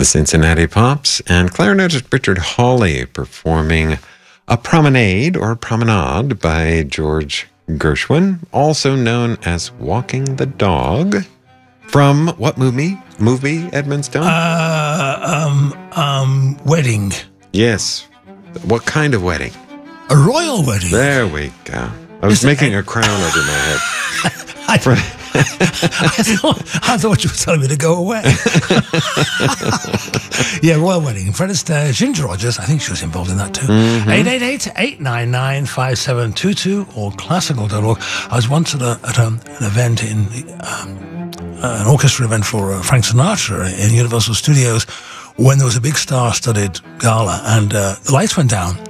Cincinnati Pops, and clarinetist Richard Hawley performing A Promenade or Promenade by George Gershwin, also known as Walking the Dog. From what movie, Edmund Stone? Wedding. Yes. What kind of wedding? A royal wedding. There we go. I was making a crown over my head. I thought you were telling me to go away. Yeah, royal wedding. Fred Astaire, Ginger Rogers. I think she was involved in that too. 888-899-5722 or classical.org. I was once at an event in an orchestra event for Frank Sinatra in Universal Studios when there was a big star-studded gala, and the lights went down